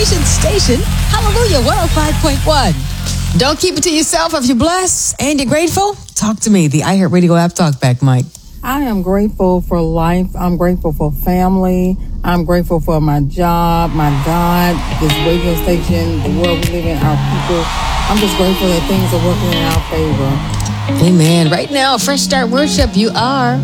celebration station, Hallelujah 105.1. Don't keep it to yourself. If you're blessed and you're grateful, talk to me. The iHeartRadio app talk back, Mike. I am grateful for life. I'm grateful for family. I'm grateful for my job, my God, this radio station, the world we live in, our people. I'm just grateful that things are working in our favor. Amen. Right now, Fresh Start Worship, you are